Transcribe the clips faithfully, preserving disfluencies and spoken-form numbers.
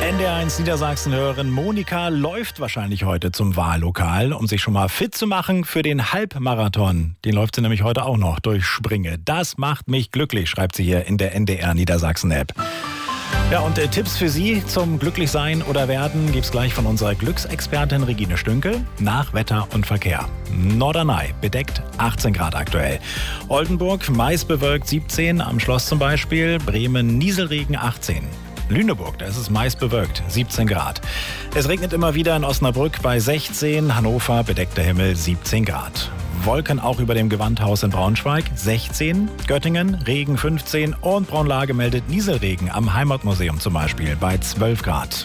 N D R eins Niedersachsen-Hörerin Monika läuft wahrscheinlich heute zum Wahllokal, um sich schon mal fit zu machen für den Halbmarathon. Den läuft sie nämlich heute auch noch durch Springe. Das macht mich glücklich, schreibt sie hier in der N D R Niedersachsen-App. Ja, und äh, Tipps für Sie zum Glücklichsein oder Werden gibt's gleich von unserer Glücksexpertin Regine Stünkel nach Wetter und Verkehr. Norderney bedeckt achtzehn Grad aktuell. Oldenburg meist bewölkt siebzehn, am Schloss zum Beispiel. Bremen Nieselregen achtzehn. Lüneburg, da ist es meist bewölkt, siebzehn Grad. Es regnet immer wieder in Osnabrück bei sechzehn, Hannover bedeckter Himmel siebzehn Grad. Wolken auch über dem Gewandhaus in Braunschweig sechzehn, Göttingen Regen fünfzehn und Braunlage meldet Nieselregen am Heimatmuseum zum Beispiel bei zwölf Grad.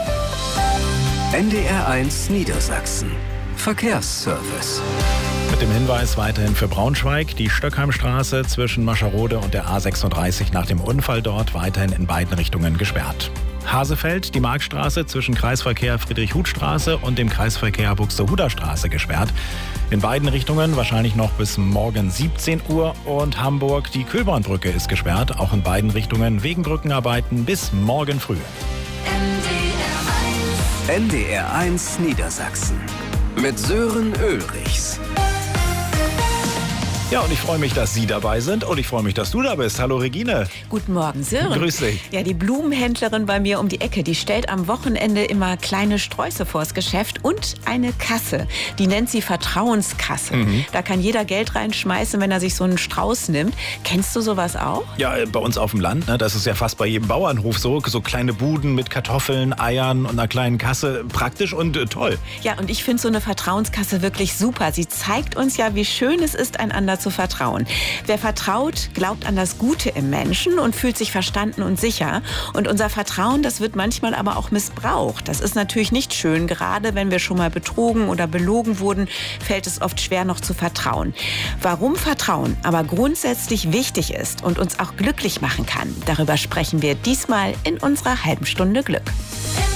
N D R eins Niedersachsen. Verkehrsservice. Mit dem Hinweis weiterhin für Braunschweig, die Stöckheimstraße zwischen Mascherode und der A sechsunddreißig nach dem Unfall dort weiterhin in beiden Richtungen gesperrt. Hasefeld, die Markstraße zwischen Kreisverkehr Friedrich-Huth-Straße und dem Kreisverkehr Buxtehuder-Straße gesperrt. In beiden Richtungen wahrscheinlich noch bis morgen siebzehn Uhr. Und Hamburg, die Kühlbornbrücke ist gesperrt, auch in beiden Richtungen wegen Brückenarbeiten bis morgen früh. N D R eins Niedersachsen mit Sören Ulrichs. Ja, und ich freue mich, dass Sie dabei sind und ich freue mich, dass du da bist. Hallo Regine. Guten Morgen, Sören. Grüß dich. Ja, die Blumenhändlerin bei mir um die Ecke, die stellt am Wochenende immer kleine Sträuße vors Geschäft und eine Kasse. Die nennt sie Vertrauenskasse. Mhm. Da kann jeder Geld reinschmeißen, wenn er sich so einen Strauß nimmt. Kennst du sowas auch? Ja, bei uns auf dem Land, ne, das ist ja fast bei jedem Bauernhof so. So kleine Buden mit Kartoffeln, Eiern und einer kleinen Kasse. Praktisch und äh, toll. Ja, und ich finde so eine Vertrauenskasse wirklich super. Sie zeigt uns ja, wie schön es ist, einander zu vertrauen. Wer vertraut, glaubt an das Gute im Menschen und fühlt sich verstanden und sicher. Und unser Vertrauen, das wird manchmal aber auch missbraucht. Das ist natürlich nicht schön. Gerade wenn wir schon mal betrogen oder belogen wurden, fällt es oft schwer, noch zu vertrauen. Warum Vertrauen aber grundsätzlich wichtig ist und uns auch glücklich machen kann, darüber sprechen wir diesmal in unserer halben Stunde Glück.